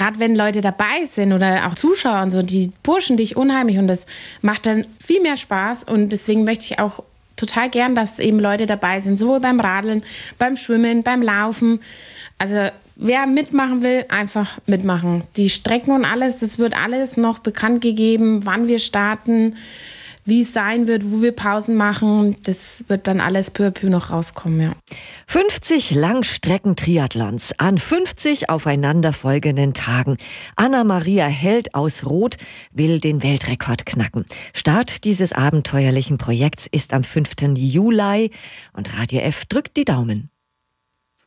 gerade wenn Leute dabei sind oder auch Zuschauer und so, die pushen dich unheimlich und das macht dann viel mehr Spaß und deswegen möchte ich auch total gern, dass eben Leute dabei sind, sowohl beim Radeln, beim Schwimmen, beim Laufen. Also wer mitmachen will, einfach mitmachen. Die Strecken und alles, das wird alles noch bekannt gegeben, wann wir starten, wie es sein wird, wo wir Pausen machen. Das wird dann alles peu à peu noch rauskommen, ja. 50 Langstrecken-Triathlons an 50 aufeinanderfolgenden Tagen. Anna-Maria Held aus Roth will den Weltrekord knacken. Start dieses abenteuerlichen Projekts ist am 5. Juli und Radio F drückt die Daumen.